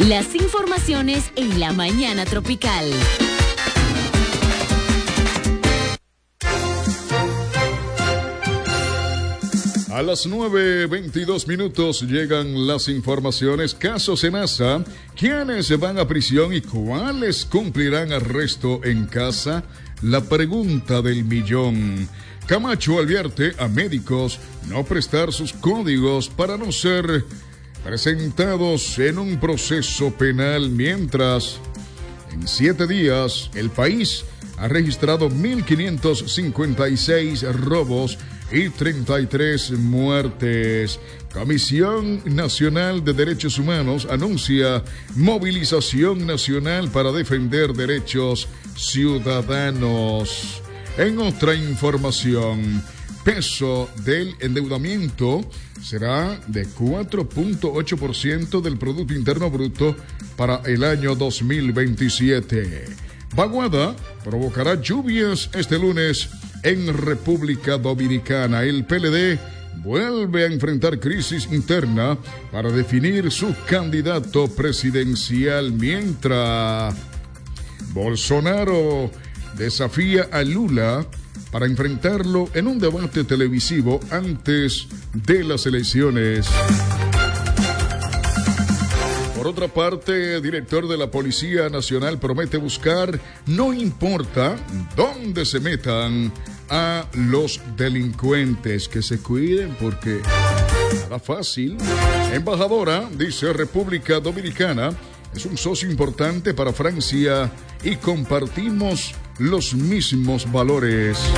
Las informaciones en la mañana tropical. A las 9:22 llegan las informaciones. Caso Senasa, ¿quiénes van a prisión y cuáles cumplirán arresto en casa? La pregunta del millón. Camacho advierte a médicos no prestar sus códigos para no ser presentados en un proceso penal, mientras en 7 días el país ha registrado 1.556 robos y 33 muertes. Comisión Nacional de Derechos Humanos anuncia movilización nacional para defender derechos ciudadanos. En otra información, peso del endeudamiento será de 4.8% del Producto Interno Bruto para el año 2027. Vaguada provocará lluvias este lunes en República Dominicana. El PLD vuelve a enfrentar crisis interna para definir su candidato presidencial, mientras Bolsonaro desafía a Lula para enfrentarlo en un debate televisivo antes de las elecciones. Por otra parte, el director de la Policía Nacional promete buscar, no importa dónde se metan, a los delincuentes. Que se cuiden porque nada fácil. Embajadora dice República Dominicana es un socio importante para Francia y compartimos los mismos valores.